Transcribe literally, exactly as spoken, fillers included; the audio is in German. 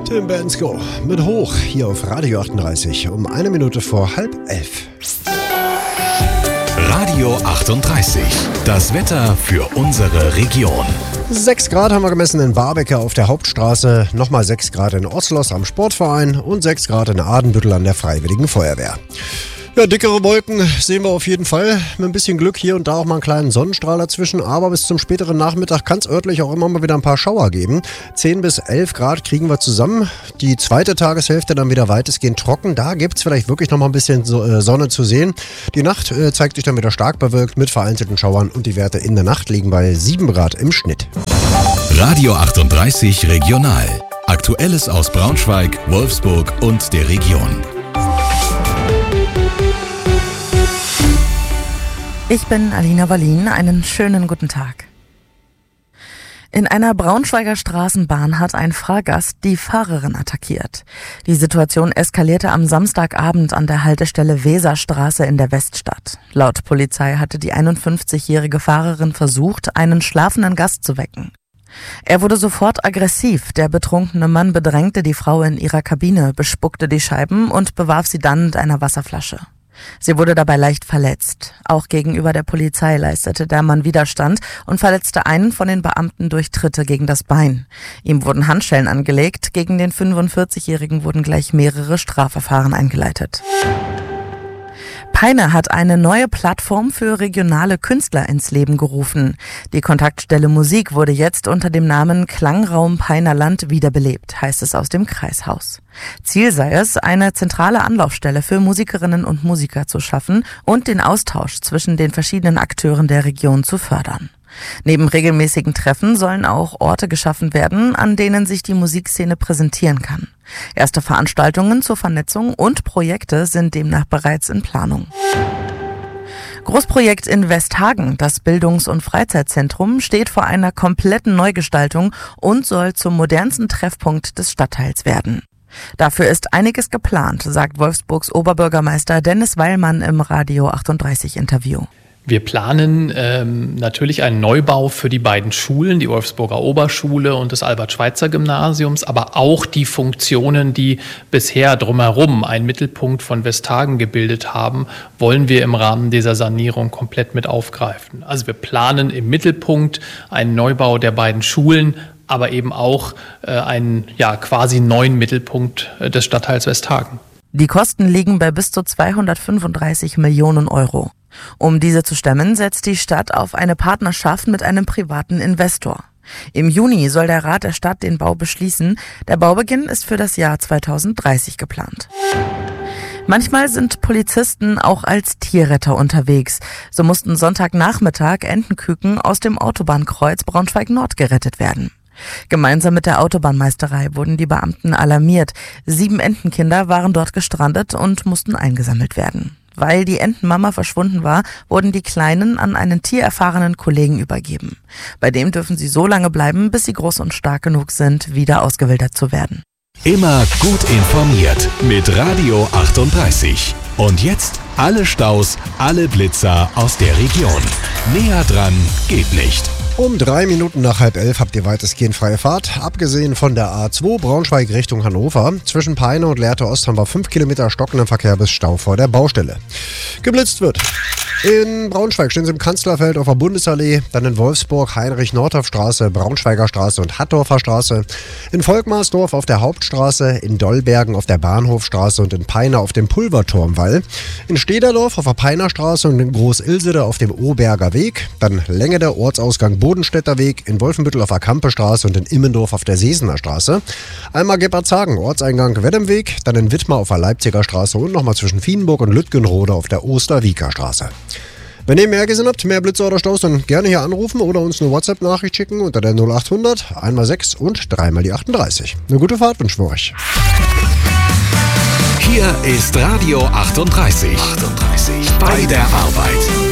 Tim Bensko mit Hoch hier auf Radio achtunddreißig um eine Minute vor halb elf. Radio achtunddreißig, das Wetter für unsere Region. sechs Grad haben wir gemessen in Barbecke auf der Hauptstraße, nochmal sechs Grad in Oslos am Sportverein und sechs Grad in Adenbüttel an der Freiwilligen Feuerwehr. Ja, dickere Wolken sehen wir auf jeden Fall. Mit ein bisschen Glück hier und da auch mal einen kleinen Sonnenstrahl dazwischen. Aber bis zum späteren Nachmittag kann es örtlich auch immer mal wieder ein paar Schauer geben. zehn bis elf Grad kriegen wir zusammen. Die zweite Tageshälfte dann wieder weitestgehend trocken. Da gibt es vielleicht wirklich noch mal ein bisschen Sonne zu sehen. Die Nacht äh, zeigt sich dann wieder stark bewölkt mit vereinzelten Schauern. Und die Werte in der Nacht liegen bei sieben Grad im Schnitt. Radio achtunddreißig Regional. Aktuelles aus Braunschweig, Wolfsburg und der Region. Ich bin Alina Wallin, einen schönen guten Tag. In einer Braunschweiger Straßenbahn hat ein Fahrgast die Fahrerin attackiert. Die Situation eskalierte am Samstagabend an der Haltestelle Weserstraße in der Weststadt. Laut Polizei hatte die einundfünfzigjährige Fahrerin versucht, einen schlafenden Gast zu wecken. Er wurde sofort aggressiv. Der betrunkene Mann bedrängte die Frau in ihrer Kabine, bespuckte die Scheiben und bewarf sie dann mit einer Wasserflasche. Sie wurde dabei leicht verletzt. Auch gegenüber der Polizei leistete der Mann Widerstand und verletzte einen von den Beamten durch Tritte gegen das Bein. Ihm wurden Handschellen angelegt. Gegen den fünfundvierzigjährigen wurden gleich mehrere Strafverfahren eingeleitet. Peine hat eine neue Plattform für regionale Künstler ins Leben gerufen. Die Kontaktstelle Musik wurde jetzt unter dem Namen Klangraum Peinerland wiederbelebt, heißt es aus dem Kreishaus. Ziel sei es, eine zentrale Anlaufstelle für Musikerinnen und Musiker zu schaffen und den Austausch zwischen den verschiedenen Akteuren der Region zu fördern. Neben regelmäßigen Treffen sollen auch Orte geschaffen werden, an denen sich die Musikszene präsentieren kann. Erste Veranstaltungen zur Vernetzung und Projekte sind demnach bereits in Planung. Großprojekt in Westhagen, das Bildungs- und Freizeitzentrum, steht vor einer kompletten Neugestaltung und soll zum modernsten Treffpunkt des Stadtteils werden. Dafür ist einiges geplant, sagt Wolfsburgs Oberbürgermeister Dennis Weilmann im Radio achtunddreißig Interview. Wir planen ähm, natürlich einen Neubau für die beiden Schulen, die Wolfsburger Oberschule und des Albert-Schweitzer-Gymnasiums, aber auch die Funktionen, die bisher drumherum einen Mittelpunkt von Westhagen gebildet haben, wollen wir im Rahmen dieser Sanierung komplett mit aufgreifen. Also wir planen im Mittelpunkt einen Neubau der beiden Schulen, aber eben auch äh, einen ja, quasi neuen Mittelpunkt äh, des Stadtteils Westhagen. Die Kosten liegen bei bis zu zweihundertfünfunddreißig Millionen Euro. Um diese zu stemmen, setzt die Stadt auf eine Partnerschaft mit einem privaten Investor. Im Juni soll der Rat der Stadt den Bau beschließen. Der Baubeginn ist für das Jahr zweitausenddreißig geplant. Manchmal sind Polizisten auch als Tierretter unterwegs. So mussten Sonntagnachmittag Entenküken aus dem Autobahnkreuz Braunschweig-Nord gerettet werden. Gemeinsam mit der Autobahnmeisterei wurden die Beamten alarmiert. Sieben Entenkinder waren dort gestrandet und mussten eingesammelt werden. Weil die Entenmama verschwunden war, wurden die Kleinen an einen tiererfahrenen Kollegen übergeben. Bei dem dürfen sie so lange bleiben, bis sie groß und stark genug sind, wieder ausgewildert zu werden. Immer gut informiert mit Radio achtunddreißig. Und jetzt alle Staus, alle Blitzer aus der Region. Näher dran geht nicht. Um drei Minuten nach halb elf habt ihr weitestgehend freie Fahrt. Abgesehen von der A zwei Braunschweig Richtung Hannover. Zwischen Peine und Lehrte Ost haben wir fünf Kilometer stockenden Verkehr bis Stau vor der Baustelle. Geblitzt wird. In Braunschweig stehen sie im Kanzlerfeld auf der Bundesallee, dann in Wolfsburg Heinrich-Nordhoff-Straße, Braunschweiger Straße und Hattorfer Straße, in Volkmarsdorf auf der Hauptstraße, in Dollbergen auf der Bahnhofstraße und in Peine auf dem Pulverturmwall, in Stederdorf auf der Peinerstraße und in Groß-Ilsede auf dem Oberger Weg, dann Länge der Ortsausgang Bodenstädter Weg, in Wolfenbüttel auf der Kampestraße und in Immendorf auf der Sesener Straße, einmal Gebhardshagen, Ortseingang Weddemweg, dann in Wittmar auf der Leipziger Straße und nochmal zwischen Fienburg und Lütgenrode auf der Osterwieker Straße. Wenn ihr mehr gesehen habt, mehr Blitzer oder Staus, dann gerne hier anrufen oder uns eine WhatsApp-Nachricht schicken unter der null achthundert, einmal sechs und dreimal die achtunddreißig. Eine gute Fahrt wünschen wir euch. Hier ist Radio achtunddreißig. achtunddreißig. Bei der Arbeit.